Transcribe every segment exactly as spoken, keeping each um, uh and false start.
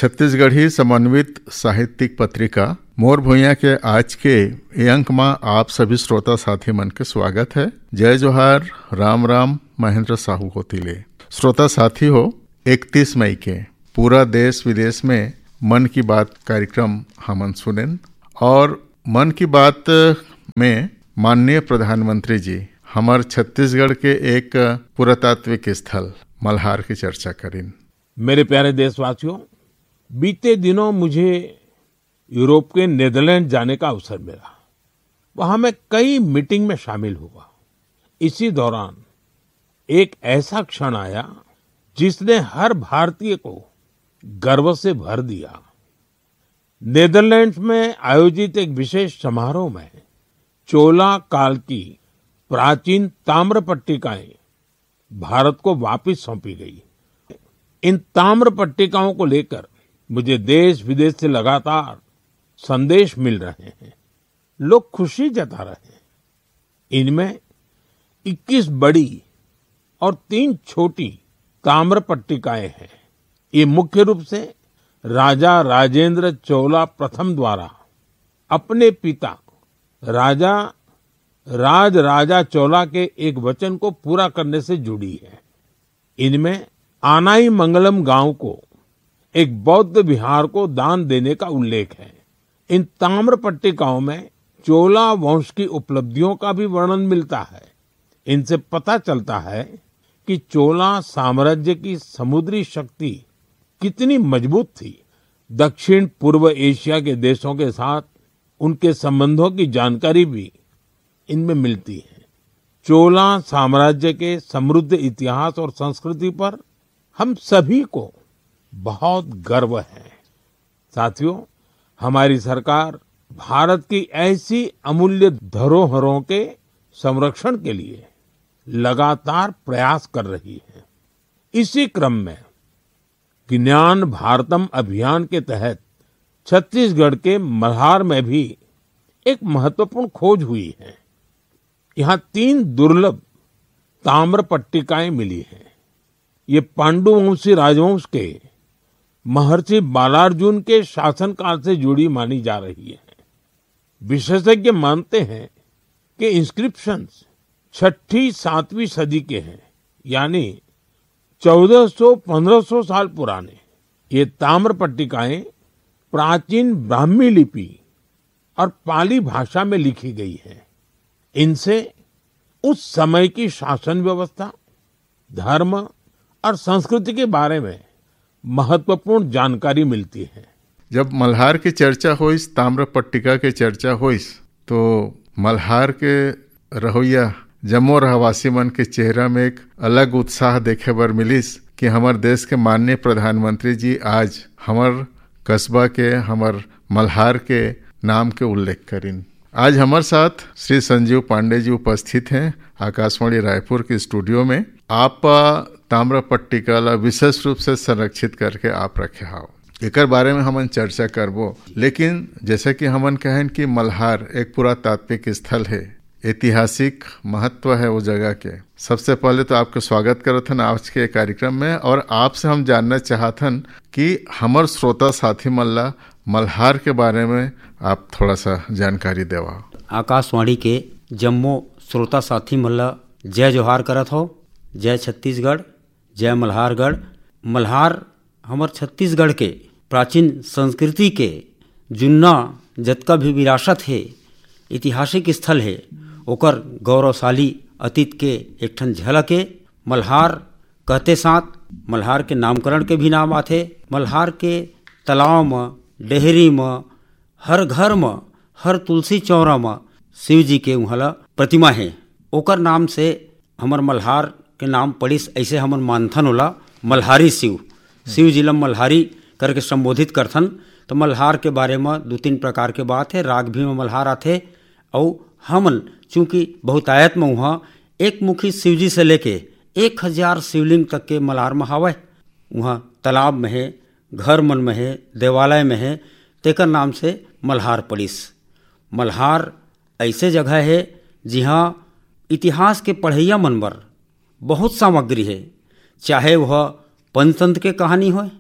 छत्तीसगढ़ी समन्वित साहित्यिक पत्रिका मोर भुइयां के आज के ये अंक में आप सभी श्रोता साथी मन के स्वागत है। जय जोहार, राम राम, महेंद्र साहू कोतिले। श्रोता साथी हो, इकतीस मई के पूरा देश विदेश में मन की बात कार्यक्रम हमन सुनेन और मन की बात में माननीय प्रधानमंत्री जी हमार छत्तीसगढ़ के एक पुरातात्विक स्थल मल्हार की चर्चा करें। मेरे प्यारे देशवासियों, बीते दिनों मुझे यूरोप के नीदरलैंड जाने का अवसर मिला। वहां मैं कई मीटिंग में शामिल हुआ। इसी दौरान एक ऐसा क्षण आया जिसने हर भारतीय को गर्व से भर दिया। नीदरलैंड्स में आयोजित एक विशेष समारोह में चोला काल की प्राचीन ताम्र पट्टिकाएं भारत को वापस सौंपी गई। इन ताम्र पट्टिकाओं को लेकर मुझे देश विदेश से लगातार संदेश मिल रहे हैं। लोग खुशी जता रहे हैं। इनमें इक्कीस बड़ी और तीन छोटी ताम्र पट्टिकाएं हैं। ये मुख्य रूप से राजा राजेंद्र चोला प्रथम द्वारा अपने पिता राजा राज राजा चोला के एक वचन को पूरा करने से जुड़ी है। इनमें आनाई मंगलम गांव को एक बौद्ध विहार को दान देने का उल्लेख है। इन ताम्र पट्टिकाओं में चोला वंश की उपलब्धियों का भी वर्णन मिलता है। इनसे पता चलता है कि चोला साम्राज्य की समुद्री शक्ति कितनी मजबूत थी। दक्षिण पूर्व एशिया के देशों के साथ उनके संबंधों की जानकारी भी इनमें मिलती है। चोला साम्राज्य के समृद्ध इतिहास और संस्कृति पर हम सभी को बहुत गर्व है। साथियों, हमारी सरकार भारत की ऐसी अमूल्य धरोहरों के संरक्षण के लिए लगातार प्रयास कर रही है। इसी क्रम में ज्ञान भारतम अभियान के तहत छत्तीसगढ़ के मल्हार में भी एक महत्वपूर्ण खोज हुई है। यहाँ तीन दुर्लभ ताम्र पट्टिकाएं मिली हैं। ये पांडुवंशी राजवंश के महर्षि बालार्जुन के शासनकाल से जुड़ी मानी जा रही है। विशेषज्ञ मानते हैं कि इंस्क्रिप्शंस छठी सातवीं सदी के हैं, यानी चौदह सौ पंद्रह सौ साल पुराने। ये ताम्र पट्टिकाएं प्राचीन ब्राह्मी लिपि और पाली भाषा में लिखी गई है। इनसे उस समय की शासन व्यवस्था, धर्म और संस्कृति के बारे में महत्वपूर्ण जानकारी मिलती है। जब मल्हार की चर्चा होइस, ताम्र पट्टिका की चर्चा होइस, तो मल्हार के रहोइया जम्मू रहवासी मन के चेहरा में एक अलग उत्साह देखे बर मिलिस कि हमार देश के माननीय प्रधानमंत्री जी आज हमार कस्बा के, हमार मल्हार के नाम के उल्लेख करिन। आज हमारे साथ श्री संजीव पांडे जी उपस्थित हैं आकाशवाणी रायपुर के स्टूडियो में। आप ताम्र पट्टिका ला विशेष रूप से संरक्षित करके आप रखे हाव, एकर बारे में हमन चर्चा करबो। लेकिन जैसे कि हमन कहें कि मल्हार एक पुरातात्विक स्थल है, ऐतिहासिक महत्व है वो जगह के। सबसे पहले तो आपका स्वागत करथन आज के कार्यक्रम में, और आपसे हम जानना चाहथन कि हमार श्रोता साथी मल्ला मल्हार के बारे में आप थोड़ा सा जानकारी देवा। आकाशवाणी के जम्मू श्रोता साथी मल्ला जय जोहार करत हो। जय छत्तीसगढ़, जय मल्हारगढ़। मल्हार हमार छत्तीसगढ़ के प्राचीन संस्कृति के जुन्ना जतका भी विरासत है, ऐतिहासिक स्थल है, ओकर गौरवशाली अतीत के एक ठन झलक है। मल्हार कहते साथ मल्हार के नामकरण के भी नाम आथे। मल्हार के तालाब में, डेहरी में, हर घर में, हर तुलसी चौरा में शिव जी के वहाँ प्रतिमा है। ओकर नाम से हमर मल्हार के नाम पड़िस, ऐसे हमन मानथन होला मल्हारी शिव। शिव जी ला मल्हारी करके संबोधित करथन। तो मल्हार के बारे में दो तीन प्रकार के बात है। राग भी में मल्हार आथे। और हमन चूंकि बहुतायत में वहाँ एक मुखी शिव जी से लेके एक हजार शिवलिंग तक के मल्हार में हावय। वहाँ तालाब में है, घर मन में है, देवालय में है, तेकर नाम से मल्हार पड़िस। मल्हार ऐसे जगह है जहाँ इतिहास के पढ़ैया मन बर बहुत सामग्री है। चाहे वह पंचतंत्र के कहानी हो,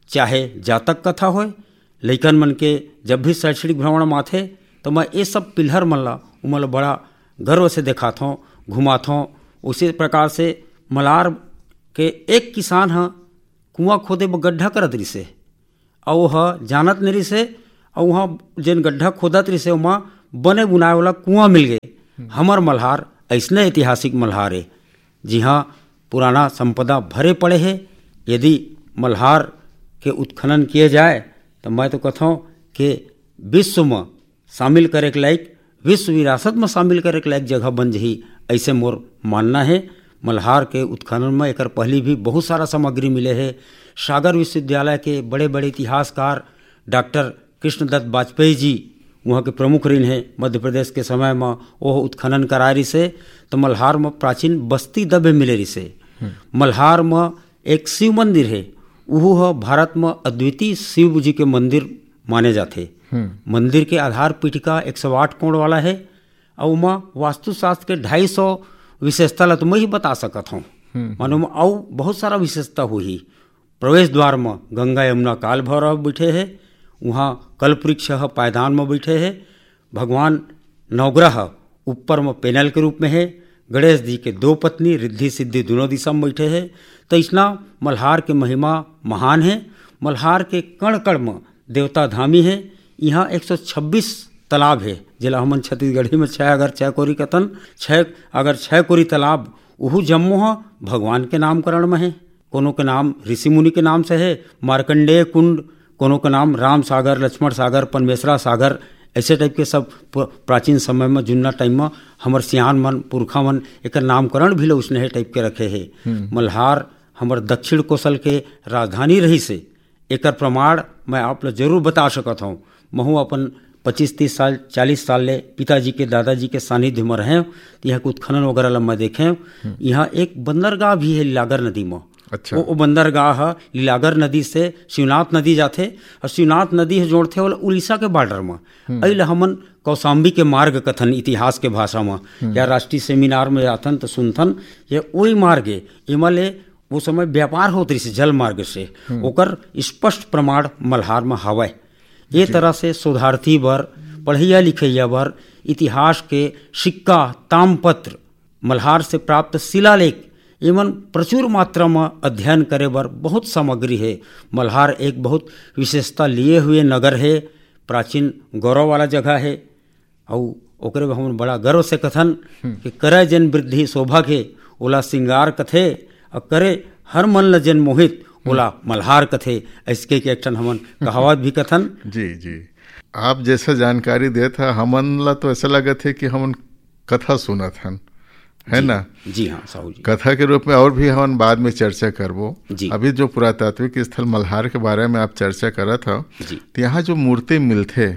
चाहे जातक कथा होए, लइकन मन के जब भी शैक्षणिक भ्रमण में आथे तो मैं ये सब पिलहर मन ला उमन ला बड़ा गर्व से देखात हूँ, घुमात हूँ। उसी प्रकार से मलार के एक किसान ह कुआं खोदे ब गड्ढा करत रहिसे और वह जानत नहीं रहिसे और वहाँ जेन गड्ढा खोदत रहिसे वहाँ बने बुनाए वाला कुआं मिल गए। हमर मल्हार ऐसने ऐतिहासिक मल्हार है जी हाँ, पुराना संपदा भरे पड़े है। यदि मल्हार के उत्खनन किए जाए तो मैं तो कहता हूँ कि विश्व में शामिल करे के लायक, विश्व विरासत में शामिल करे के लायक जगह बन जही, ऐसे मोर मानना है। मल्हार के उत्खनन में एक पहले भी बहुत सारा सामग्री मिले है। सागर विश्वविद्यालय के बड़े बड़े इतिहासकार डॉक्टर कृष्णदत्त वाजपेयी जी वहाँ के प्रमुख ऋण है मध्य प्रदेश के समय में वह उत्खनन करा रही से तो मल्हार में प्राचीन बस्ती दबे मिले रही से। मल्हार में एक शिव मंदिर है, वह भारत में अद्वितीय शिव जी के मंदिर माने जाते। मंदिर के आधार पीठिका एक सौ आठ कोण वाला है और वहाँ वास्तुशास्त्र के ढाई सौ विशेषता ला तो मैं ही बता सकता हूँ। मानो में और बहुत सारा विशेषता हुई। प्रवेश द्वार में गंगा यमुना काल भैरव बैठे है, वहाँ कल्पवृक्ष पायदान में बैठे है, भगवान नवग्रह ऊपर में पैनल के रूप में है, गणेश जी के दो पत्नी रिद्धि सिद्धि दोनों दिशा में बैठे है। तो इसना मल्हार के महिमा महान है। मल्हार के कण कण में देवता धामी है। यहाँ एक सौ छब्बीस तालाब है, जिला हमन छत्तीसगढ़ी में छः अगर छः कोरी कथन छः अगर छः कोरी तालाब वह जम्मू है भगवान के नामकरण में है। कोनो के नाम ऋषि मुनि के नाम से है, मार्कंडेय कुंड, कोनो के नाम राम सागर, लक्ष्मण सागर, पनमेसरा सागर, ऐसे टाइप के सब प्राचीन समय में जुन्ना टाइम में हमर सियान मन पुरखा मन एक नामकरण भी लोग उसने टाइप के रखे है। मल्हार हमर दक्षिण कौशल के राजधानी रही से एक प्रमाण मैं आप लोग जरूर बता सकता हूँ। महू अपन पच्चीस तीस साल चालीस साल ले पिताजी के दादाजी के सानिध्य में रहे, तो यहाँ के उत्खनन वगैरह ला मैं देखे। यहाँ एक बंदरगाह भी है लीलागर नदी में। अच्छा। वो, वो बंदरगाह लीलागर नदी से शिवनाथ नदी जाते और शिवनाथ नदी जोड़ते वाला उड़ीसा के बॉर्डर में। अल हमन कौशाम्बी के मार्ग कथन इतिहास के भाषा में या राष्ट्रीय सेमिनार में जाथन तो सुनथन ये वही मार्ग है। इमले वो समय व्यापार होत रही जल मार्ग से, ओकर स्पष्ट प्रमाण मल्हार में हवय। ये तरह से शोधार्थी बर, पढ़ैया लिखैया बर इतिहास के सिक्का, तामपत्र, मल्हार से प्राप्त शिलालेख एवं प्रचुर मात्रा में अध्ययन करे बर बहुत सामग्री है। मल्हार एक बहुत विशेषता लिए हुए नगर है, प्राचीन गौरव वाला जगह है। और ओकरे हम बड़ा गर्व से कथन कि करे जन वृद्धि शोभा के ओला श्रृंगार कथे और करे हर मन ल जन मोहित ओला मल्हार कथे। ऐसे के एक हमन कहावत भी कथन। जी जी, आप जैसा जानकारी देते हैं हमन ला तो ऐसा लगा थे कि हमन कथा सुना था, है ना? जी हाँ साहू जी। कथा के रूप में और भी हम बाद में चर्चा करबो। अभी जो पुरातात्विक स्थल मल्हार के बारे में आप चर्चा करा था, तो यहाँ जो मूर्ति मिलते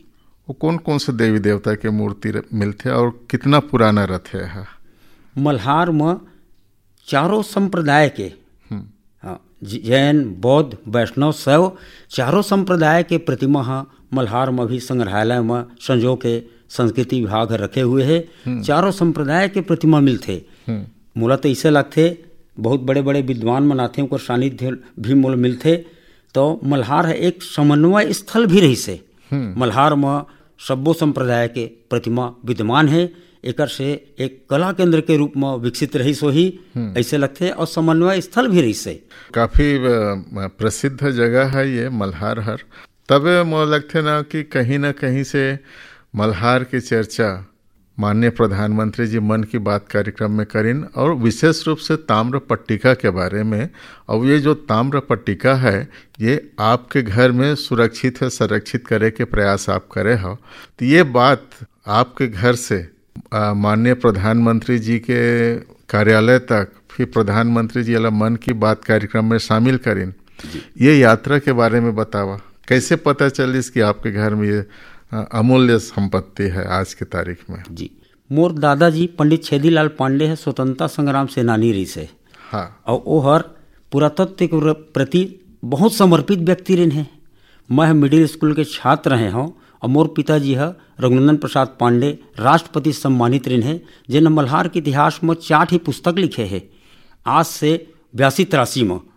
वो कौन कौन से देवी देवता के मूर्ति मिलते और कितना पुराना रथ है? मल्हार में चारों संप्रदाय के, जैन, बौद्ध, वैष्णव, शैव, चारों संप्रदाय के प्रतिमा हाँ मल्हार में भी संग्रहालय में संजो के संस्कृति विभाग रखे हुए है। चारों संप्रदाय के प्रतिमा मिलते। मूला तो ऐसे लगते बहुत बड़े बड़े विद्वान मनाते उनका सानिध्य भी मूल मिलते। तो मल्हार है एक समन्वय स्थल भी रही से। मल्हार में सब्बो संप्रदाय के प्रतिमा विद्यमान है। एकर से एक कला केंद्र के रूप में विकसित रही सो ही ऐसे लगते और समन्वय स्थल भी रही से। काफी प्रसिद्ध जगह है ये मल्हार हर। तबे मुझे लगते ना कि कहीं ना कहीं से मल्हार की चर्चा माननीय प्रधानमंत्री जी मन की बात कार्यक्रम में करें और विशेष रूप से ताम्र पट्टिका के बारे में। और ये जो ताम्र पट्टिका है ये आपके घर में सुरक्षित है, संरक्षित करे के प्रयास आप करे हो। तो ये बात आपके घर से माननीय प्रधानमंत्री जी के कार्यालय तक, फिर प्रधानमंत्री जी वाला मन की बात कार्यक्रम में शामिल करें। ये यात्रा के बारे में बतावा, कैसे पता चलिस कि आपके घर में ये अमूल्य संपत्ति है आज की तारीख में? जी, मोर दादाजी पंडित छेदीलाल पांडे है, स्वतंत्रता संग्राम सेनानी रही से। हाँ। और वो हर पुरातत्व के प्रति बहुत समर्पित व्यक्ति रहे हैं। मैं मिडिल स्कूल के छात्र रहे हूँ और मोर पिताजी है रघुनंदन प्रसाद पांडे राष्ट्रपति सम्मानित रहे हैं, जिन मल्हार के इतिहास में चार ही पुस्तक लिखे हैं आज से बयासी तिरासी में।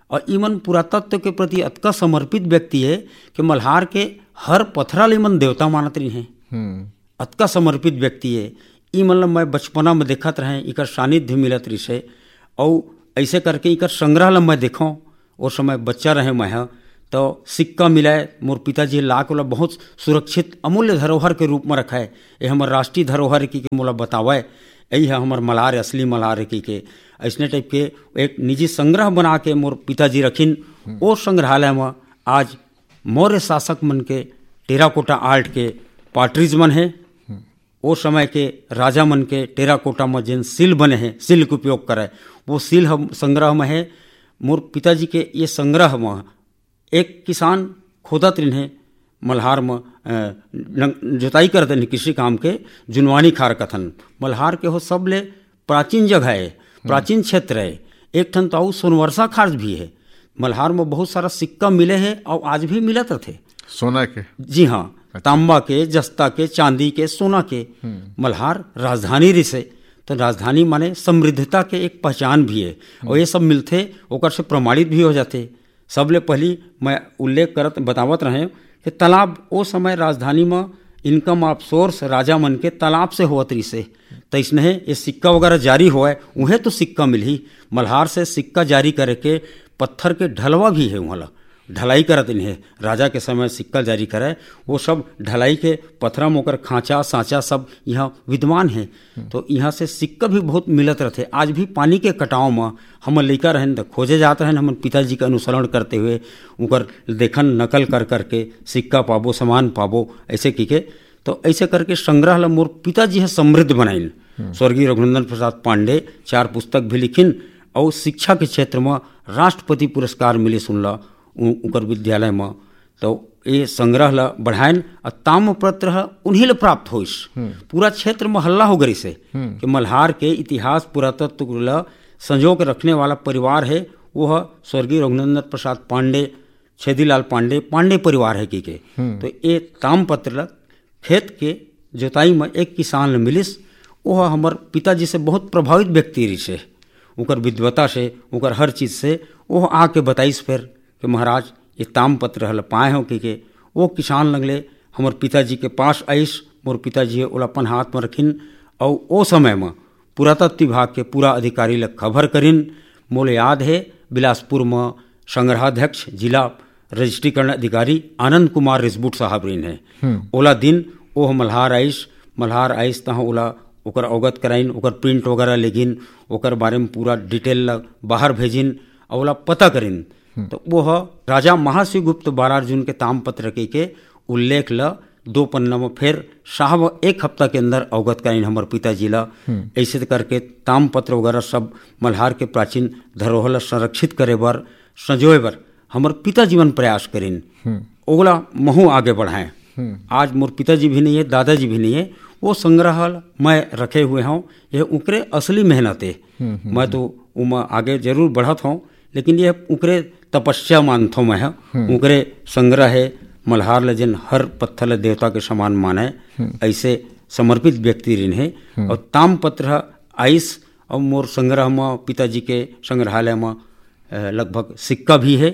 और इमन पुरातत्व के प्रति अतका समर्पित व्यक्ति है कि मल्हार के हर पथरा ले मन देवता मानत रही हैं। अतका समर्पित व्यक्ति है। ई मतलब मैं बचपना में देखत रहे, इकर सानिध्य मिलत रही से, और ऐसे करके इकर संग्रह ला मैं देखूँ। उस समय बच्चा रहे मैं, तो सिक्का मिलाए मोर पिताजी लाख वाला बहुत सुरक्षित अमूल्य धरोहर के रूप में रखा है। ये हमार राष्ट्रीय धरोहर की के मोला बतावे, यही है हमार मल्हार असली मल्हार की के। ऐसने टाइप के एक निजी संग्रह बना के मोर पिताजी रखिन। वो संग्रहालय में आज मौर्य शासक मन के टेराकोटा आर्ट के पार्ट्रीज मन है। वो समय के राजा मन के टेराकोटा में जिन सिल बने हैं, सिल के उपयोग करे, वो सिल हम संग्रह में है। मोर पिताजी के ये संग्रह में एक किसान खोदत रहे मल्हार में जोताई करते हैं कृषि काम के, जुनवानी खार कथन। मल्हार के हो सब ले प्राचीन जगह है, प्राचीन क्षेत्र है। एक ठन तो सोनवर्षा खार भी है। मल्हार में बहुत सारा सिक्का मिले हैं और आज भी मिलत थे। सोना के? जी हाँ, तांबा के, जस्ता के, चांदी के, सोना के। मल्हार राजधानी रिसे, तो राजधानी माने समृद्धता के एक पहचान भी है। और ये सब मिलते ओकर से प्रमाणित भी हो जाते। सबले पहली मैं उल्लेख करत बतावत रहे कि तालाब ओ समय राजधानी में इनकम ऑफ सोर्स राजा मन के तालाब से होत रही से। तो इसने ये सिक्का वगैरह जारी हुआ है, उन्हें तो सिक्का मिल ही। मल्हार से सिक्का जारी करे के पत्थर के ढलवा भी है, वहाँ ढलाई करत इन्हें राजा के समय सिक्का जारी करे। वो सब ढलाई के पत्थरा मोकर खांचा सांचा सब यहाँ विद्यमान है। तो यहाँ से सिक्का भी बहुत मिलत रहते। आज भी पानी के कटाव में हम लड़का रहन तो खोजे जाते हैं, हम पिताजी का अनुसरण करते हुए उनकर देखन नकल कर करके सिक्का पाबो, सामान पाबो, ऐसे की के। तो ऐसे करके संग्रह ला मोर पिताजी है समृद्ध बनाइन। स्वर्गीय रघुनंदन प्रसाद पांडे चार पुस्तक भी लिखिन, और शिक्षा के क्षेत्र में राष्ट्रपति पुरस्कार मिले सुनला उनकर विद्यालय में। तो ये संग्रह ला बढ़ाएन और ताम्रपत्र उन्हीं ला प्राप्त होइस। पूरा क्षेत्र में हल्ला हो गई से कि मल्हार के इतिहास पुरातत्व ला संजो के रखने वाला परिवार है वो है स्वर्गीय रघुनंदन प्रसाद पांडे, छेदीलाल पांडे, पांडे परिवार है की के। तो ये ताम्रपत्र ला खेत के जोताई में एक किसान ला मिलिस। वो हमार पिताजी से बहुत प्रभावित व्यक्ति रही से, उनकर विद्वता से, उनकर हर चीज़ से। वो आके बताइस फिर कि महाराज ये ताम्रपत्र हल पाए हो कि के। वो किसान लगले हमार पिताजी के पास आइस। मोर पिताजी ओला अपन हाथ में रखिन, और वो समय में पुरातत्व विभाग के पूरा अधिकारी लग खबर करिन। मोले याद है बिलासपुर में संग्रहाध्यक्ष जिला रजिस्ट्रीकरण अधिकारी आनंद कुमार रिस्बुट साहब रही है। ओला दिन वो मल्हार आइस, मल्हार आइस तहाँ ओला ओकर अवगत कराइन, ओकर प्रिंट वगैरह लेगिन, ओकर बारे में पूरा डिटेल लग बाहर भेजिन और ओला पता करिन। तो वो राजा महाशिवगुप्त बारार्जुन के ताम्रपत्र के, के उल्लेख ला दो पन्ना में फिर साहब एक हफ्ता के अंदर अवगत कराइन हमार पिताजी ला। ऐसे करके ताम्रपत्र वगैरह सब मल्हार के प्राचीन धरोहर संरक्षित करे बर, संजोए बर हमार पिताजी मन प्रयास करिन। ओला महू आगे बढ़ाएं। आज मोर पिताजी भी नहीं है, दादाजी भी नहीं है, वो संग्रह मैं रखे हुए हूँ। यह उनके असली मेहनत है। मैं तो उमा आगे जरूर बढ़त हूँ, लेकिन यह उनके तपस्या मानता हूँ मैं। उनके संग्रह है मल्हार ले जिन हर पत्थर देवता के समान माने, ऐसे समर्पित व्यक्ति ऋण है। और ताम्रपत्र आइस और मोर संग्रह में पिताजी के संग्रहालय में लगभग सिक्का भी है।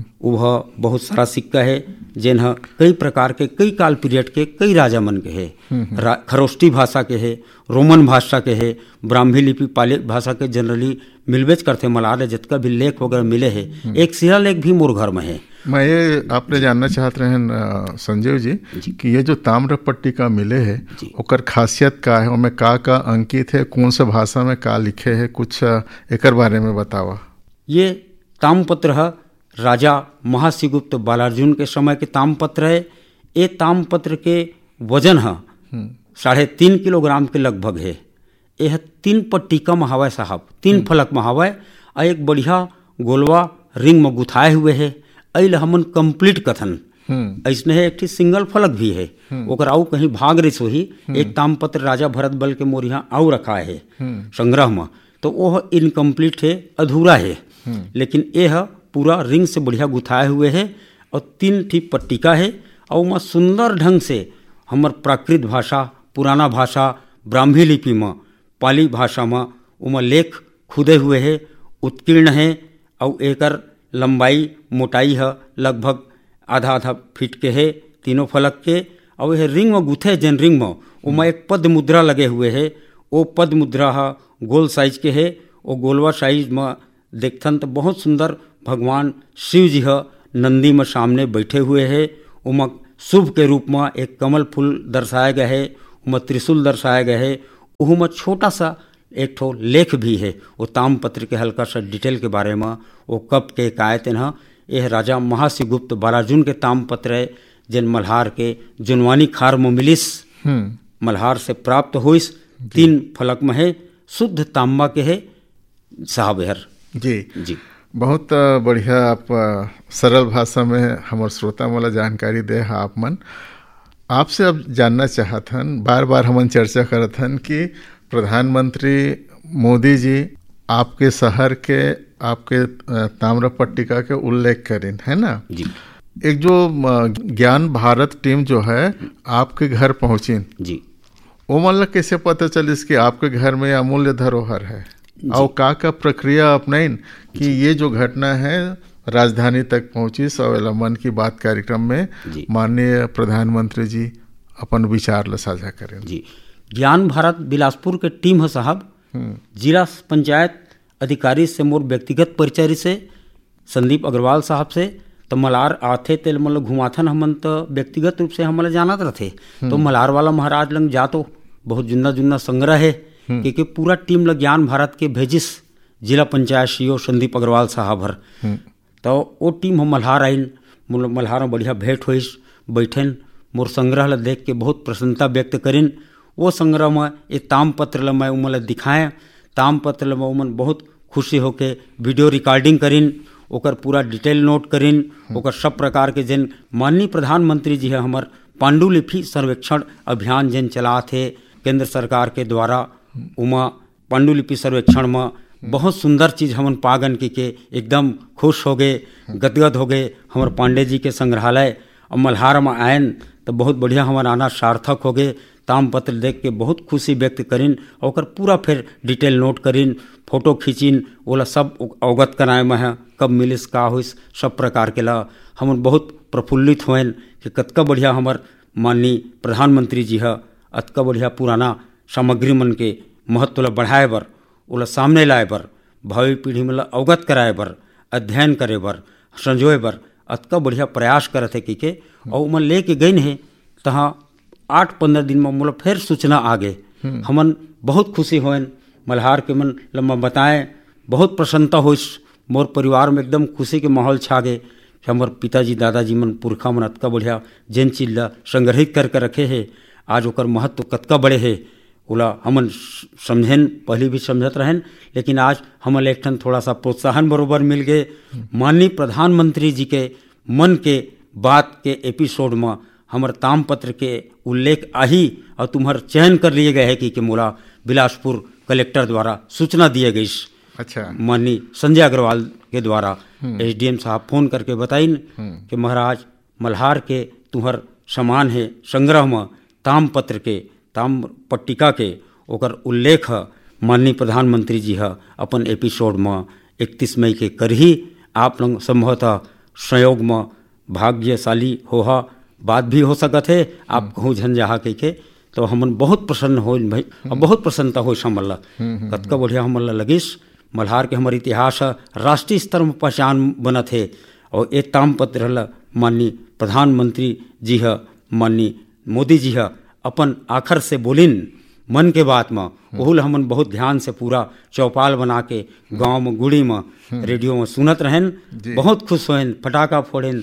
वह बहुत सारा सिक्का है जिन कई प्रकार के, कई काल पीरियड के, कई राजा मन के है। खरोष्टी भाषा के है, रोमन भाषा के है, ब्राह्मी लिपि पाली भाषा के जनरली मिलबेच करते। मल्हार जितना भी लेख वगैरह मिले है, एक शिला लेख भी मोर घर में है। मैं ये आपने जानना चाहते हैं संजीव जी, जी कि ये जो ताम्र पट्टिका मिले है ओकर खासियत का है, उनमें का का अंकित है, कौन सा भाषा में का लिखे है, कुछ एक बारे में बतावा। ये ताम्रपत्र है राजा महाशिवगुप्त बालार्जुन के समय के ताम्रपत्र है। ये ताम्रपत्र के वजन है साढ़े तीन किलोग्राम के लगभग है। यह तीन पट्टिका में हवा साहब, तीन फलक में हवा, और एक बढ़िया गोलवा रिंग में गुथाए हुए है। अल हमन कंप्लीट कथन ऐसने है। एक सिंगल फलक भी है, ओकर आउ कहीं भाग रही सोही। एक ताम्रपत्र राजा भरत बल के मोर यहाँ आउ रखा है संग्रह में, तो वो इनकम्प्लीट है, अधूरा है। लेकिन यह पूरा रिंग से बढ़िया गुथाए हुए है और तीन ठी पट्टिका है। और वहाँ सुंदर ढंग से हमर प्राकृत भाषा, पुराना भाषा, ब्राह्मी लिपि में, पाली भाषा में उमा लेख खुदे हुए है, उत्कीर्ण है। और एकर लंबाई मोटाई है लगभग आधा आधा फीट के है तीनों फलक के। और यह रिंग में गुथे जन रिंग में उमा एक पद मुद्रा लगे हुए है। वो पद मुद्रा है गोल साइज के है। वो गोलवा साइज में देखथन तो बहुत सुंदर भगवान शिव जी है नंदी में सामने बैठे हुए है। उमा शुभ के रूप में एक कमल फूल दर्शाया गया है। उमा त्रिशूल दर्शाया गया है। उहमा छोटा सा एक ठो लेख भी है वो ताम्रपत्र के हल्का सा डिटेल के बारे में। वो कब के कायतन है यह राजा महाशिवगुप्त बाराजुन के ताम्रपत्र है जिन मल्हार के जुनवानी खार में मिलिस मल्हार से प्राप्त हुईस। तीन फलक में है शुद्ध तांबा के है साहब हर जी जी बहुत बढ़िया आप सरल भाषा में हमारे श्रोता वाला जानकारी दे है आप मन। आपसे अब जानना चाहत हन बार बार हमन चर्चा करत हन कि प्रधानमंत्री मोदी जी आपके शहर के आपके ताम्रपट्टिका के उल्लेख करें है ना जी। एक जो ज्ञान भारत टीम जो है आपके घर पहुंची जी वो मतलब कैसे पता चलिस कि आपके घर में अमूल्य धरोहर है और का का प्रक्रिया अपनाइन कि ये जो घटना है राजधानी तक पहुंची। सवेला मन की बात कार्यक्रम में माननीय प्रधानमंत्री जी अपन विचार ला साझा करें जी। ज्ञान भारत बिलासपुर के टीम है साहब। जिला पंचायत अधिकारी से मोर व्यक्तिगत परिचय से संदीप अग्रवाल साहब से तो मलार आथे तेल मतलब घुमाथन हमन तो व्यक्तिगत रूप से हमला जानत रथे। तो मलार वाला महाराज लंग जा तो बहुत जुन्ना जुन्ना संग्रह है क्योंकि पूरा टीम लग ज्ञान भारत के भेजिस जिला पंचायत सीओ संदीप अग्रवाल साहब हर। तो वो टीम हम मल्हार आइन मल्हार में बढ़िया भेंट हुई बैठन मोर संग्रह ला देख के बहुत प्रसन्नता व्यक्त करिन। वो संग्रह में ये ताम्रपत्र ला मैं उमन ला दिखाएं। ताम्रपत्र ला उमन बहुत खुशी होके वीडियो रिकॉर्डिंग करिन ओकर पूरा डिटेल नोट करिन। ओकर सब प्रकार के जिन माननीय प्रधानमंत्री जी है हमार पांडुलिपि सर्वेक्षण अभियान जिन चला थे केंद्र सरकार के द्वारा उमा पांडुलिपि सर्वेक्षण में बहुत सुंदर चीज़ हमन पागन की के एकदम खुश हो गए गदगद हो गए। हमारे पांडे जी के संग्रहालय और मल्हार में आयन तो बहुत बढ़िया हमारा आना सार्थक हो गए। ताम्रपत्र देख के बहुत खुशी व्यक्त करिन और पूरा फिर डिटेल नोट करिन फोटो खींचिन ओला सब अवगत कराए में है कब मिलिस का हुइस सब प्रकार के ला हम बहुत प्रफुल्लित हुएन कि कतका बढ़िया हमार माननीय प्रधानमंत्री जी है अतका बढ़िया पुराना सामग्री मन के महत्व ला बढ़ाए बर ओला सामने लाए बर भावी पीढ़ी में अवगत कराए बर अध्ययन करे बर संजोए बर अतका बढ़िया प्रयास करत है कि के और मन ले के गई है तहाँ आठ पंद्रह दिन में मतलब फिर सूचना आ गए। हमन बहुत खुशी होन मल्हार के मन लम्बा बताएं बहुत प्रसन्नता हो मोर परिवार में एकदम खुशी के माहौल छा गए कि हमारे पिताजी दादाजी मन पुरखा मन अतका बढ़िया जिन चीज ला संग्रहित करके रखे है आज ओकर महत्व कतका बड़े है ओला हमन समझेन पहले भी समझत रहें लेकिन आज हमन एक ठन थोड़ा सा प्रोत्साहन बरोबर मिल गए। माननीय प्रधानमंत्री जी के मन के बात के एपिसोड में हमारे ताम्रपत्र के उल्लेख आही और तुम्हार चयन कर लिए गए है कि, कि मोला बिलासपुर कलेक्टर द्वारा सूचना दिए गई। अच्छा माननीय संजय अग्रवाल के द्वारा एसडीएम साहब फोन करके बताइन कि महाराज मल्हार के तुम्हार समान है संग्रह में ताम्रपत्र के ताम्र पट्टिका के ओकर उल्लेख है माननीय प्रधानमंत्री जी है अपन एपिसोड में इकतीस मई के करही आप लोग संभवतः संयोग में भाग्यशाली होहा बात भी हो सकत है आप कहूँ झंझाहा कह के तो हमन बहुत प्रसन्न हो भाई और बहुत प्रसन्नता हो समल्ला कतका बढ़िया हमल्ला लगिस मल्हार के हमारे इतिहास राष्ट्रीय स्तर में पहचान बनत है। और ये ताम्रपत्र माननीय प्रधानमंत्री जी है माननीय मोदी जी है अपन आखर से बोलिन मन के बात में ओहुल हमन बहुत ध्यान से पूरा चौपाल बना के गांव में गुड़ी में रेडियो में सुनत रहें बहुत खुश होन फटाका फोड़ेन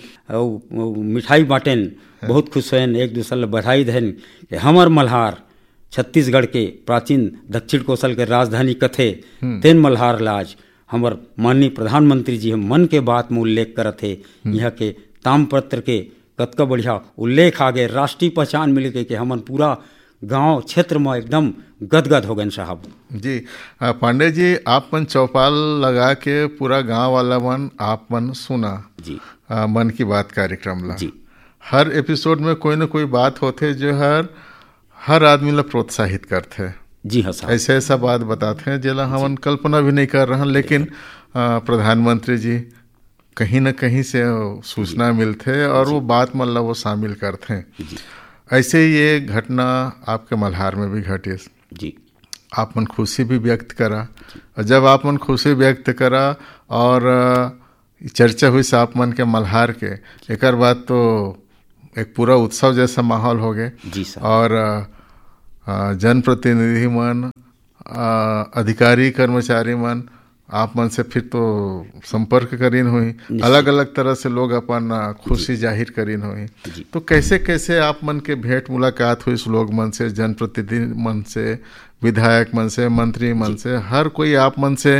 मिठाई बांटेन बहुत खुश होन एक दूसरे बधाई देन कि हमर मल्हार छत्तीसगढ़ के प्राचीन दक्षिण कोसल के राजधानी कथे तेन मल्हार लाज हमर माननीय प्रधानमंत्री जी हम मन के बात में उल्लेख करत है यहाँ के ताम्रपत्र के कतका बढ़िया उल्लेख आ गए राष्ट्रीय पहचान मिल गई कि हमन पूरा गांव क्षेत्र में एकदम गदगद हो गए साहब जी। पांडे जी आप मन चौपाल लगा के पूरा गांव वाला मन आप मन सुना जी आ, मन की बात कार्यक्रम ला जी हर एपिसोड में कोई ना कोई बात होते जो हर हर आदमी ला प्रोत्साहित करते जी हाँ साहब ऐसे ऐसा बात बताते हैं जिला हमन कल्पना भी नहीं कर रहे लेकिन प्रधानमंत्री जी कहीं न कहीं से सूचना मिलते और वो बात मतलब वो शामिल करते हैं। ऐसे ही ये घटना आपके मल्हार में भी घटी जी। आप मन खुशी भी व्यक्त करा, और जब आप मन खुशी व्यक्त करा और चर्चा हुई से आप मन के मल्हार के, एक बाद तो एक पूरा उत्सव जैसा माहौल हो गए जी सर। और जनप्रतिनिधि मन, अधिकारी कर्मचारी मन आप मन से फिर तो संपर्क करीन हुई, अलग अलग तरह से लोग अपन खुशी जाहिर करीन हुई। तो कैसे कैसे आप मन के भेंट मुलाकात हुई लोग मन से, जनप्रतिनिधि मन से, विधायक मन से, मंत्री मन से, हर कोई आप मन से,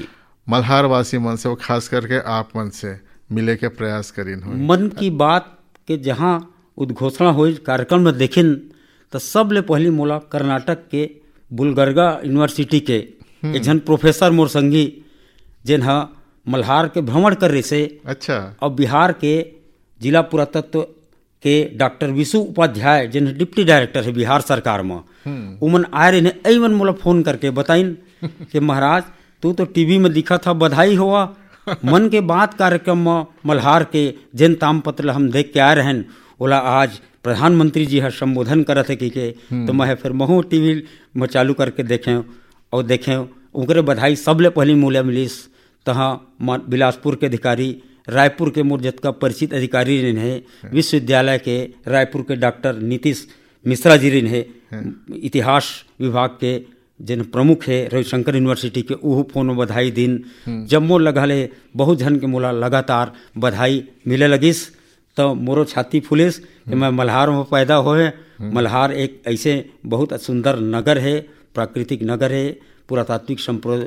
मल्हार वासी मन से, वो खास करके आप मन से मिले के प्रयास करीन हुई। मन की बात के जहाँ उद्घोषणा हुई कार्यक्रम में देखिन तो सबले पहली मोला कर्नाटक के बुलगरगा यूनिवर्सिटी के एक जन प्रोफेसर मोर संगी जिन हा मल्हार के भ्रमण कर रहे से। अच्छा। और बिहार के जिला पुरातत्व के डॉक्टर विशु उपाध्याय जिन डिप्टी डायरेक्टर है बिहार सरकार में, उमन आए रहे ने मन मोला फोन करके बताइन कि महाराज तू तो टीवी में दिखा था, बधाई हुआ। मन के बात कार्यक्रम में मल्हार के जिन तामपत्र हम देख के आए रहन, ओला आज प्रधानमंत्री जी हा संबोधन करत है कि के, तो मैं फिर महू टीवी में चालू करके देखें और देखें उनके बधाई सबले पहली मूल्य मिलीस। तहाँ बिलासपुर के अधिकारी, रायपुर के मोर जतका परिचित अधिकारी रहे, विश्वविद्यालय के रायपुर के डॉक्टर नीतीश मिश्रा जी रहे, इतिहास विभाग के जिन प्रमुख है रविशंकर यूनिवर्सिटी के, उहू फोन में बधाई दिन। जब मोर लगा ले बहुत जन के मोला लगातार बधाई मिले लगिस तो मोरो छाती फुलिस कि मैं मल्हार में पैदा होए। मल्हार एक ऐसे बहुत सुंदर नगर है, प्राकृतिक नगर है, पुरातात्विक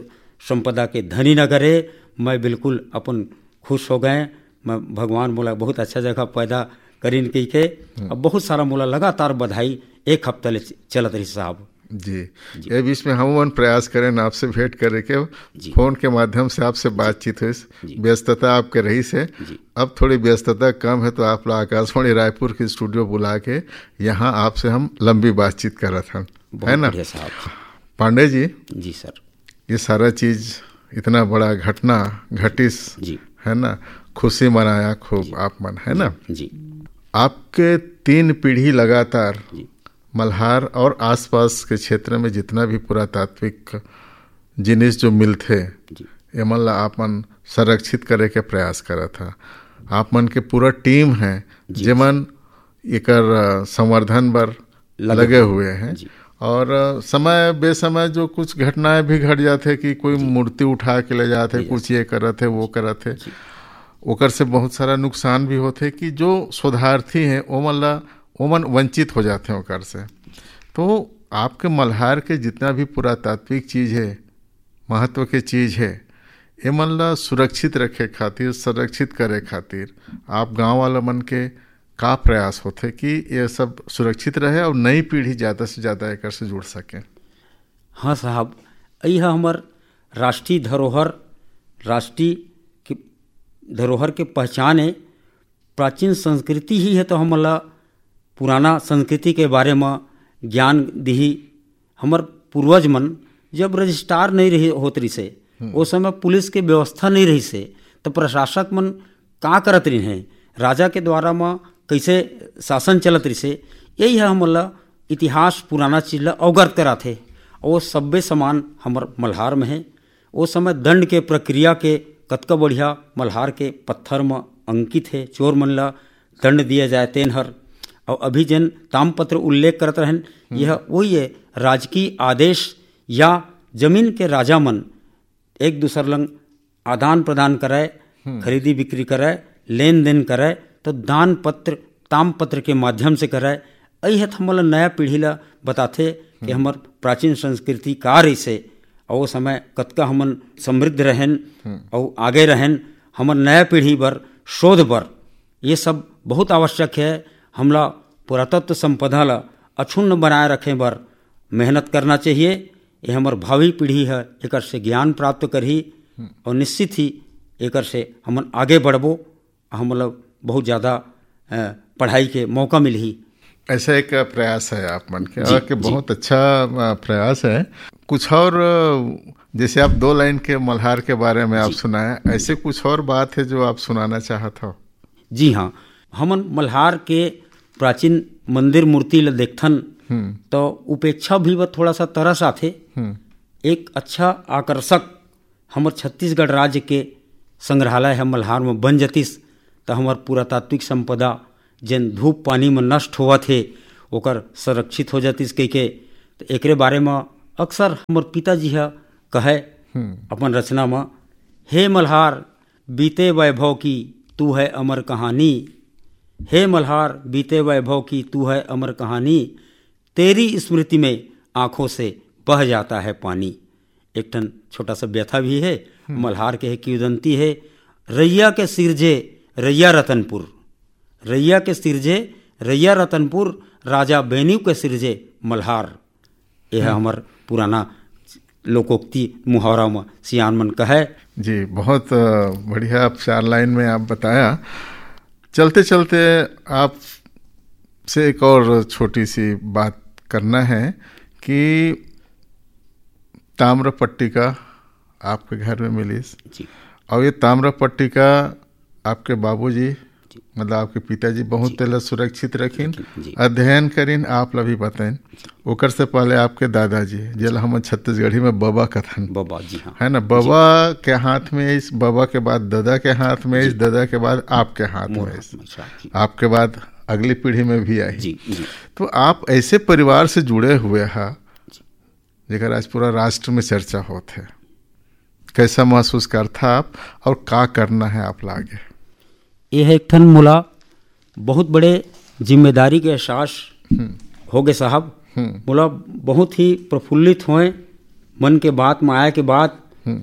संपदा के धनी नगर है। मैं बिल्कुल अपन खुश हो गए। मैं भगवान मोला बहुत अच्छा जगह पैदा करीन कही के, अब बहुत सारा मोला लगातार बधाई एक हफ्ता ले चलत रही साहब जी। ये बीच में हम मन प्रयास करें आपसे भेंट करे के, फोन के माध्यम से आपसे बातचीत हुई। व्यस्तता आपके रही से, अब थोड़ी व्यस्तता कम है तो आप लोग आकाशवाणी रायपुर के स्टूडियो बुला के यहाँ आपसे हम लंबी बातचीत कर रहे थे, है ना पांडे जी? जी सर। ये सारा चीज इतना बड़ा घटना घटिस जी, है ना, खुशी मनाया खूब आप मन, है ना जी। आपके तीन पीढ़ी लगातार मल्हार और आसपास के क्षेत्र में जितना भी पुरातात्विक जिनिस जो मिलते ये मन आप मन संरक्षित करे के प्रयास करा था। आप मन के पूरा टीम है जेमन एकर संवर्धन बर लगे हुए हैं। और समय बेसमय जो कुछ घटनाएं भी घट जाते कि कोई मूर्ति उठा के ले जाते, कुछ ये करते वो करते, ओकर से बहुत सारा नुकसान भी होते कि जो शोधार्थी हैं ओमन ला ओमन वंचित हो जाते हैं ओकर से। तो आपके मल्हार के जितना भी पुरातात्विक चीज़ है, महत्व के चीज़ है, ये मन ला सुरक्षित रखे खातिर, संरक्षित करे खातिर आप गांव वाला मन के का प्रयास होते कि ये सब सुरक्षित रहे और नई पीढ़ी ज़्यादा से ज़्यादा एक से जुड़ सके? हाँ साहब, यह हमार राष्ट्रीय धरोहर, राष्ट्रीय की धरोहर के पहचान है। प्राचीन संस्कृति ही है तो हमला पुराना संस्कृति के बारे में ज्ञान दी। हमार पूर्वज मन जब रजिस्ट्रार नहीं रही होत रही से, उस समय पुलिस के व्यवस्था नहीं रही से, तो प्रशासक मन का करत रही हैं, राजा के द्वारा में कैसे शासन चलत रही से, यही है हमला इतिहास पुराना चीज ला अवगत करा थे। और सभ्य समान हमार मल्हार में है। उस समय दंड के प्रक्रिया के कतका बढ़िया मल्हार के पत्थर में अंकित है, चोर मन ला दंड दिया जाए तेन हर। और अभी जन तामपत्र उल्लेख करते रहन, यह वही है राजकीय आदेश या जमीन के राजा मन एक दूसर लंग आदान प्रदान कराए, खरीदी बिक्री कराए, लेन देन कराए, तो दान पत्र तामपत्र के माध्यम से कराए। यही है हमला नया पीढ़ी ला बताते कि हमार प्राचीन संस्कृति का रही से, और वो समय कतका हमन समृद्ध रहन और आगे रहन। हमार नया पीढ़ी बर शोध बर ये सब बहुत आवश्यक है। हमला पुरातत्व संपदा ला अक्षुण्ण बनाए रखे बर मेहनत करना चाहिए। ये हमार भावी पीढ़ी है, एक से ज्ञान प्राप्त करही और निश्चित ही एक से हमन आगे बढ़बो, हमला बहुत ज़्यादा पढ़ाई के मौका मिलही। ऐसा एक प्रयास है आप मन के, और कि बहुत अच्छा प्रयास है। कुछ और जैसे आप दो लाइन के मल्हार के बारे में आप सुनाया, ऐसे कुछ और बात है जो आप सुनाना चाहत हो? जी हाँ, हमन मल्हार के प्राचीन मंदिर मूर्ति ल देखथन तो उपेक्षा भी वह थोड़ा सा तरस आथे। एक अच्छा आकर्षक हमर छत्तीसगढ़ राज्य के संग्रहालय है मल्हार में बन जतिस तो हमार पुरातात्विक संपदा जन धूप पानी में नष्ट होवत है ओकर संरक्षित हो जातिस कह के। तो एकरे बारे में अक्सर हमर पिताजी है कहे अपन रचना में, हे मल्हार बीते वैभव की तू है अमर कहानी, हे मल्हार बीते वैभव की तू है अमर कहानी, तेरी स्मृति में आँखों से बह जाता है पानी। एक टन छोटा सा व्यथा भी है मल्हार के है किंवदंती है, रैया के सिरजे रैया रतनपुर, रैया के सिरजे रैया रतनपुर, राजा बेनीव के सिरजे मल्हार। यह हमार पुराना लोकोक्ति मुहावरा में सियान मन का है। जी बहुत बढ़िया, आप चार लाइन में आप बताया। चलते चलते आप से एक और छोटी सी बात करना है कि ताम्र पट्टिका आपके घर में मिली जी। और ये ताम्र पट्टिका आपके बाबूजी मतलब आपके पिताजी बहुत तेल सुरक्षित रखीन, अध्ययन करीन, आप ला भी बताइन। ओकर से पहले आपके दादाजी जेल हम छत्तीसगढ़ी में बाबा कथन, बाबा जी हाँ, है ना, बाबा के हाथ में इस, बाबा के बाद दादा के हाथ में इस, दादा के बाद आपके हाथ में इस, आपके बाद अगली पीढ़ी में भी आई। जी, जी। तो आप ऐसे परिवार से जुड़े हुए हैं जेकर आज पूरा राष्ट्र में चर्चा होते है, कैसा महसूस करता आप और का करना है आप लागे? यह एक ठन मोला बहुत बड़े जिम्मेदारी के एहसास हो गए साहब। मोला बहुत ही प्रफुल्लित होए मन के बात में आए के बाद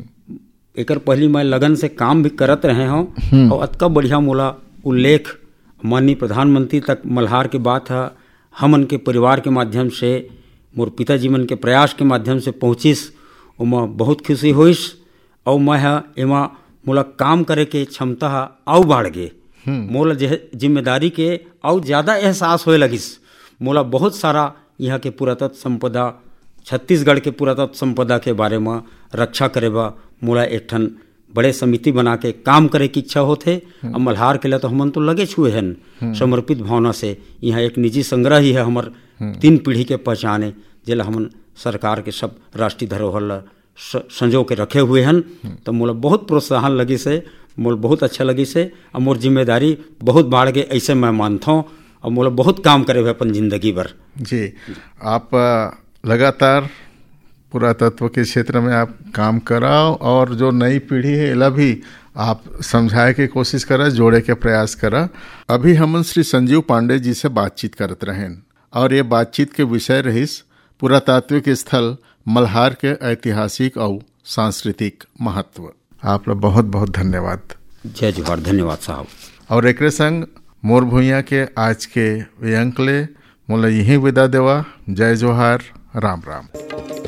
एकर पहली मैं लगन से काम भी करत रहे हूँ और अतका बढ़िया मोला उल्लेख माननीय प्रधानमंत्री तक मल्हार के बात है हमन के परिवार के माध्यम से, मोर पिताजी मन के प्रयास के माध्यम से पहुँचिस, ओमा बहुत खुशी होइस और मैं एमा मोला काम करे के क्षमता आउ बढ़ गे, मोला जिम्मेदारी के आउ ज़्यादा एहसास होए लगिस। मोला बहुत सारा यहाँ के पुरातत्व संपदा, छत्तीसगढ़ के पुरातत्व संपदा के बारे में रक्षा करे बा मोला एक ठन बड़े समिति बना के काम करे की इच्छा होथे। अब मल्हार के लिए तो हमन तो लगे छुए हैं समर्पित भावना से। यहाँ एक निजी संग्रह ही है हमार तीन पीढ़ी के पहचाने, जेला हमन सरकार के सब राष्ट्रीय धरोहर संजो के रखे हुए हैं। तो मोला बहुत प्रोत्साहन लगी से, मोला बहुत अच्छा लगी से और मोर जिम्मेदारी बहुत बढ़ गए ऐसे मैं मानता हूँ और मोला बहुत काम करे हुए अपन जिंदगी भर। जी, आप लगातार पुरातत्व के क्षेत्र में आप काम कराओ और जो नई पीढ़ी है इला भी आप समझाए के कोशिश करा, जोड़े के प्रयास करा। अभी हम श्री संजीव पांडे जी से बातचीत करते रहें और ये बातचीत के विषय रहिस पुरातात्विक स्थल मल्हार के ऐतिहासिक और सांस्कृतिक महत्व। आप लोग बहुत बहुत धन्यवाद। जय जोहार, धन्यवाद साहब। और एक संग मोर भूइया के आज के व्यंकले मोला यही विदा देवा। जय जोहार, राम राम।